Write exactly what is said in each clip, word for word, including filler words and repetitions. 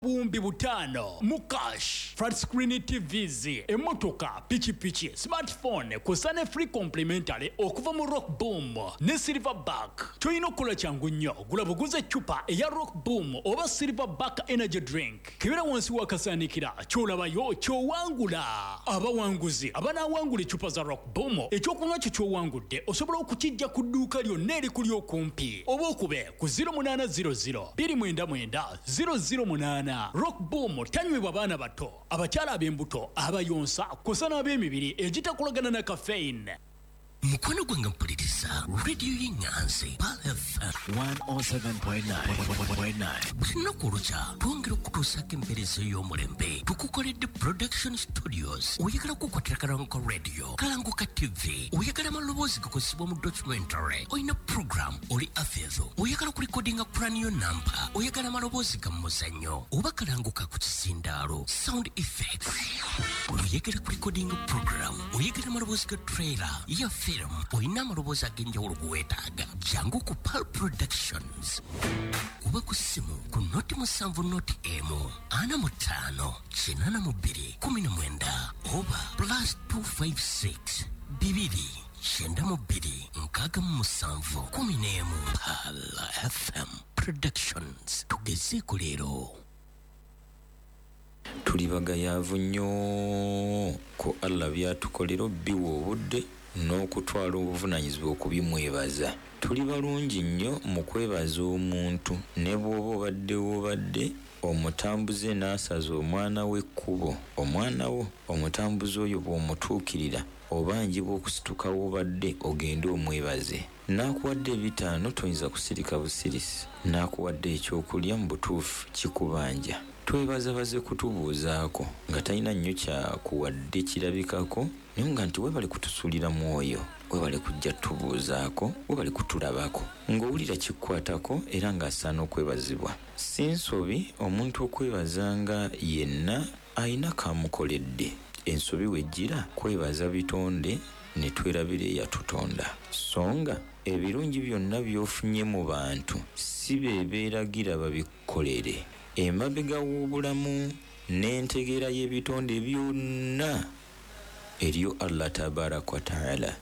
Bumbi butano mukash flat screen T Vs emotoka pichi pichi smartphone kusane free complimentary okuva mu Rock Boom ne Silverback choino kula changu nnyo gula buguze chupa eya Rock Boom oba Silverback energy drink kibera wansi wakasanikira chola yo cho wangula abawanguzi abana wangule chupa za Rock Boom echo kunywa cho wangudde osobola okukijja ku dduuka lyo neri kuli okumpi oba okube ku zero munana zero zero two nine nine zero zero munana Rock Boom tanywebwa abaana bato abakyala ab'embuto abayonsa kusana ab'emibiri egitakolagana na caffeine. Mukwano gwange mpuliriza radio y'Enganzi F M one oh seven point nine. Lunaku olukya twongera okutuusako empeereza y'omulembe tukukoledde production studios. Oyagala okukwatira Kalanguka radio, Kalanguka T V, oyagala amaloboozi gakozesebwa mu documentary, oyina program oli afeezo, oyagala kulikodinga plan yo namba, oyagala amaloboozi ga muzannyo oba Kalanguka ku kizindaalo sound effects, oyagala kulikodinga program, oyagala amaloboozi ga trailer ya film, oyina amaloboozi ag'enjawulo kuweetaaga, jangu ku Pal Productions. Kuba ku simu ku noti musanvu noti emu ana mutaano kinana mu bbiri kumi na mwenda oba plus two five six bibiri kyenda mu bbiri nkaaga mu musanvu kumi n'emu. Pal F M Productions, tugezeeko leero. Tuli bagayaavu nnyo ku Allah byatukolera biwa obudde n'okutwala obuvunaanyizibwa okubimwebaza. Tuli balungi nnyo mu kwebaza omuntu ne bw'oba obadde obadde omutambuze n'asaza omwana we ekkubo, omwana wo omutambuze oyo bw'omutuukirira obanjibwa okusituka w'obadde ogende omwebaze. N'akuwadde ebitaano toyinza kusirika busirisi, n'akuwadde ekyokulya mu butuufu kikubanja. Twebaza baze kutubuuzaako nga talina nnyo kyakuwadde kirabikako naye nga nti webale kutusuulira mwoyo, webale kujja tubuuzaako, webale kutulabako ng'owulira kikwatako era ng'asaana okwebazibwa. Si nsobi omuntu okwebazanga yenna ayina kamukoledde. Ensobi wejjira kwebaza bitonde ne twerabira eyatutonda. Songa ebirungi byonna by'ofunye mu bantu si be beeragira babikolere. Emabega w'obulamu n'entegeera y'ebitonde byonna eriyo Allah tabaraka wa taala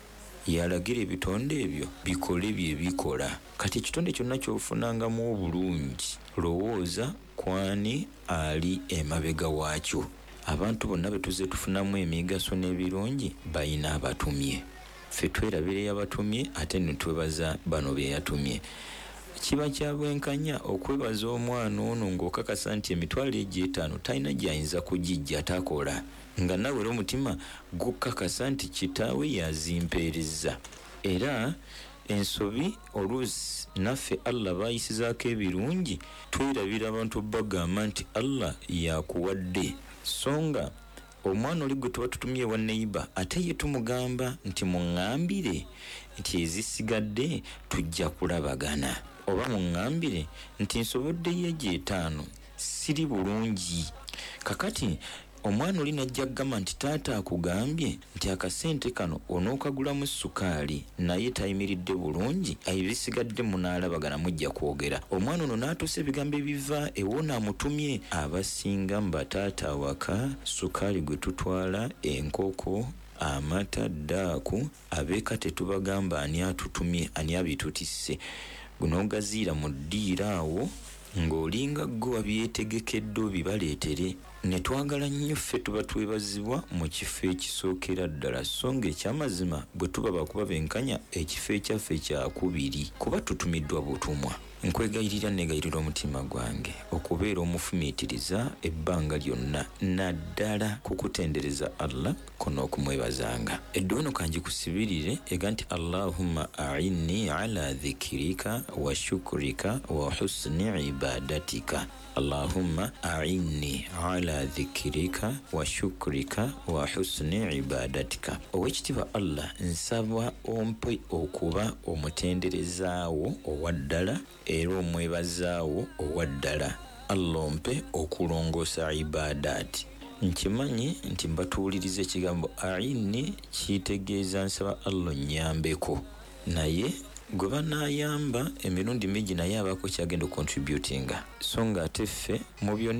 yalagira ebitonde ebyo bikole bye bikola. Kati ekitonde kyonna ky'ofunangamu obulungi lowooza kwani ali emabega waakyo. Abantu bonna betuze tufunamu emigaso n'ebirungi bayina abatumye. Ffe twerabira eyabatumye ate ne twebaza bano be yatumye. Kiba kya bwenkanya okwebaza omwana ono ng'okakasa nti emitwalo egy'etaano talina gy'ayinza kugijja takola, nga nawe omutima gukakasa nti kitaawe yazimpeereza. Era ensobi oluusi naffe Allah baayisizaako ebirungi twerabira abantu bagamba nti Allah yakuwadde. Songa omwana oli gwe tuba tutumye wa neighbor ate ye tumugamba nti muŋŋambire nti ezisigadde tujja kulabagana, oba muŋŋambire nti nsoboddeyo egy'etaano siri bulungi. Kakati omwana oli najja kugamba nti taata akugambye nti akasente kano onookagulamu sukaali naye tayimiridde bulungi, ebisigadde munaalabagana mujja kwogera. Omwana ono n'atuusa ebigambo ebiva ewona amutumye. Abasinga mu bataata awaka sukaali gwe tutwala, enkoko, amata, ddaaku, abeeka tetubagamba ani atutumye ani abitutisse. Gunogaziira mu ddiira awo ng'olinga gwe wabyetegekedde obibaleetere. Ne twagala nnyo ffe tuba twebazibwa mu kifo ekisookera ddala, so nga ekyamazima bwe tuba bakuba benkanya ekifo ekyaffe kyakubiri kuba tutumiddwa butumwa. Nkwegayirira negayirira omutima gwange okubeera omufumiitiriza ebbanga lyonna naddala kukutendereza Allah kono okumwebazanga. Eddono kanji kusibirire ega nti Allahumma a'inni ala dhikirika wa shukrika wa husni ibadatika. Allahumma a'inni ala dhikirika wa shukrika wa husni ibadatika. Owekitiibwa Allah nsaba ompe okuba omutenderezaawo owaddala era omwebazaawo owaddala. Allah ompe okulongoosa ibadaati. Nkimanyi nti mbatuuliriza ekigambo a'inni kitegeeza nsaba Allah nnyambeko, naye gwe banaayamba emirundi mingi naye abaako kyagenda contributinga so nga ate ffe mu byonna